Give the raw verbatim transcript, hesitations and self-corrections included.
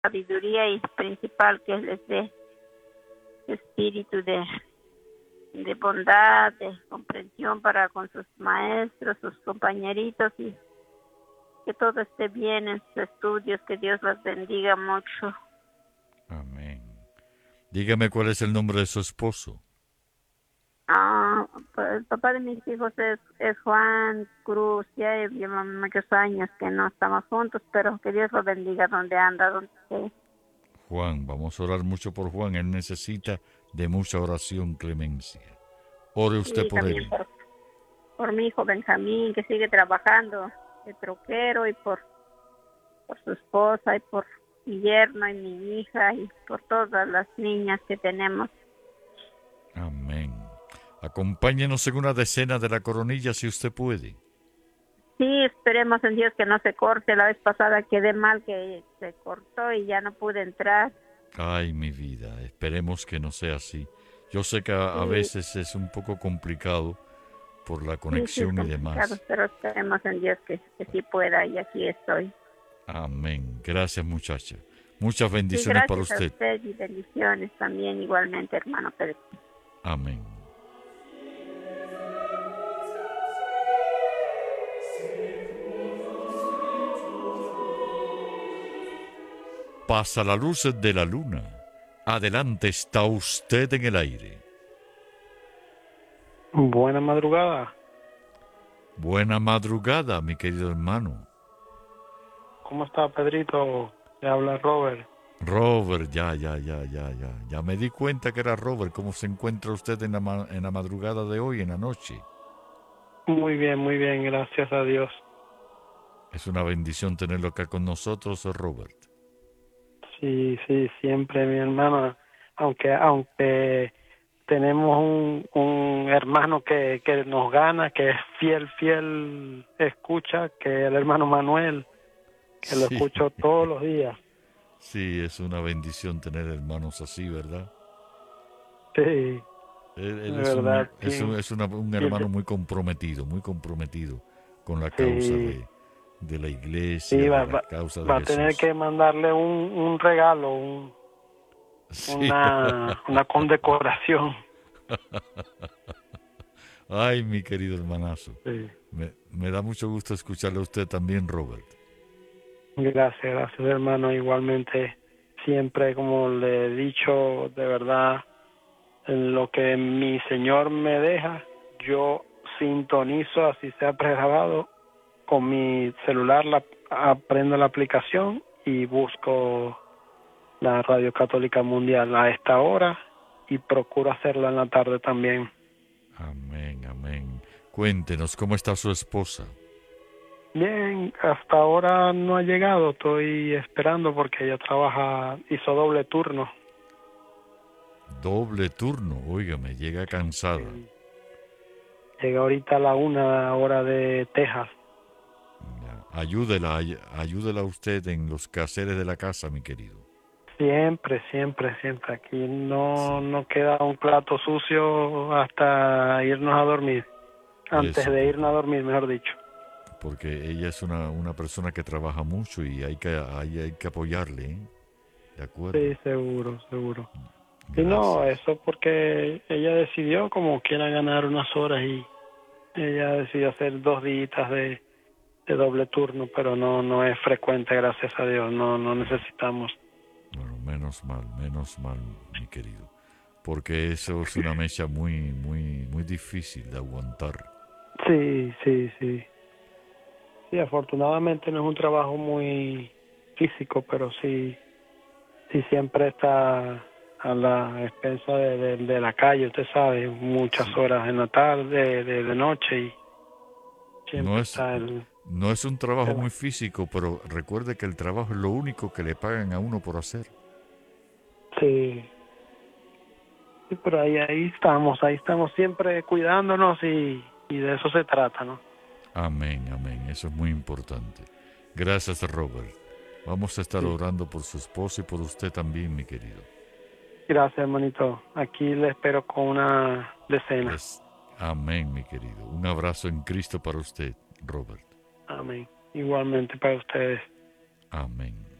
sabiduría y principal que les dé espíritu de, de bondad, de comprensión para con sus maestros, sus compañeritos, y que todo esté bien en sus estudios, que Dios los bendiga mucho. Amén. Dígame cuál es el nombre de su esposo. Ah, pues el papá de mis hijos es, es Juan Cruz. Ya llevamos muchos años que no estamos juntos, pero que Dios lo bendiga donde anda, donde esté. Juan, vamos a orar mucho por Juan. Él necesita de mucha oración, clemencia. Ore usted Y por también él. por, por mi hijo Benjamín, que sigue trabajando de troquero, y por, por su esposa, y por mi yerno y mi hija, y por todas las niñas que tenemos. Amén. Acompáñenos en una decena de la coronilla si usted puede. Sí, esperemos en Dios que no se corte. La vez pasada quedé mal, que se cortó y ya no pude entrar. Ay, mi vida, esperemos que no sea así. Yo sé que a, a Sí, veces es un poco complicado por la sí, sí es conexión y complicado, demás. pero esperemos en Dios que, que sí pueda, y aquí estoy. Amén. Gracias, muchacha. Muchas Y bendiciones para gracias a usted. usted, y bendiciones también igualmente, hermano Pedro. Amén. Pasa la luz de la luna. Adelante está usted en el aire. Buena madrugada. Buena madrugada, mi querido hermano. ¿Cómo está, Pedrito? Le habla Robert. Robert, ya, ya, ya, ya, ya. Ya me di cuenta que era Robert. ¿Cómo se encuentra usted en la, ma- en la madrugada de hoy, en la noche? Muy bien, muy bien, gracias a Dios. Es una bendición tenerlo acá con nosotros, Robert. Sí, sí, siempre, mi hermana. Aunque, aunque tenemos un, un hermano que, que nos gana, que es fiel, fiel escucha, que es el hermano Manuel, que lo Sí, escucho todos los días. sí, es una bendición tener hermanos así, ¿verdad? Sí, Él, de él es, un, verdad, es, un, sí. es una- un Y hermano de- muy comprometido, muy comprometido con la causa Sí, de, de la sí, iglesia, de va, la va, causa de va a tener Jesús. que mandarle un, un regalo, un, Sí. una, una condecoración. Ay, mi querido hermanazo. Sí. Me, me da mucho gusto escucharle a usted también, Robert. Gracias, gracias, hermano. Igualmente, siempre, como le he dicho, de verdad, en lo que mi Señor me deja, yo sintonizo, así sea pregrabado, con mi celular, la, aprendo la aplicación y busco la Radio Católica Mundial a esta hora, y procuro hacerlo en la tarde también. Amén, amén. Cuéntenos, ¿cómo está su esposa? Bien, hasta ahora no ha llegado, estoy esperando porque ella trabaja, hizo doble turno. Doble turno, óigame, llega cansada. Sí. Llega ahorita a la una hora de Texas. Ya. Ayúdela, ay- ayúdela usted en los quehaceres de la casa, mi querido. Siempre, siempre, siempre. Aquí Sí, no, no queda un plato sucio hasta irnos a dormir. Antes eso, de irnos a porque, dormir, mejor dicho. porque ella es una, una persona que trabaja mucho y hay que, hay, hay que apoyarle, ¿eh? ¿De Sí, acuerdo? seguro, seguro. Y no, Gracias. eso porque ella decidió como quiera ganar unas horas, y ella decidió hacer dos días de, de doble turno, pero no, no es frecuente, gracias a Dios. No, no necesitamos. Bueno, menos mal, menos mal, mi querido. Porque eso es una mecha muy, muy, muy difícil de aguantar. Sí, sí, sí. Sí, afortunadamente no es un trabajo muy físico, pero sí, sí siempre está a la expensa de, de, de la calle, usted sabe, muchas Sí. horas en la tarde, de, de noche, y No siempre es, está el... no es un trabajo el muy físico, pero recuerde que el trabajo es lo único que le pagan a uno por hacer. sí, sí, pero ahí, ahí estamos, ahí estamos siempre cuidándonos, y, y de eso se trata, ¿no? Amén, amén. Eso es muy importante. Gracias, Robert. Vamos a estar Sí. orando por su esposo y por usted también, mi querido. Gracias, hermanito. Aquí le espero con una decena. Les... Amén, mi querido. Un abrazo en Cristo para usted, Robert. Amén. Igualmente para ustedes. Amén.